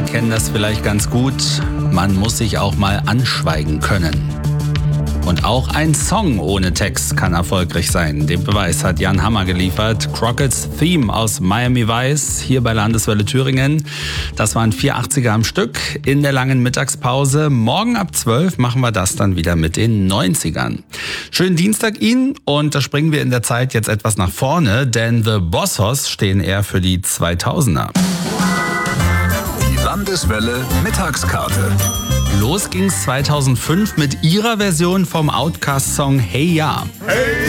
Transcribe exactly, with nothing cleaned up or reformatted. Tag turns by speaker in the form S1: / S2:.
S1: Männer kennen das vielleicht ganz gut. Man muss sich auch mal anschweigen können. Und auch ein Song ohne Text kann erfolgreich sein. Den Beweis hat Jan Hammer geliefert. Crockett's Theme aus Miami Vice hier bei Landeswelle Thüringen. Das waren vier achtziger am Stück in der langen Mittagspause. Morgen ab zwölf machen wir das dann wieder mit den neunzigern. Schönen Dienstag Ihnen und da springen wir in der Zeit jetzt etwas nach vorne, denn The Bossos stehen eher für die zweitausender.
S2: Die Landeswelle Mittagskarte.
S1: Los ging's zweitausendfünf mit ihrer Version vom Outkast-Song Hey Ya.
S2: Hey!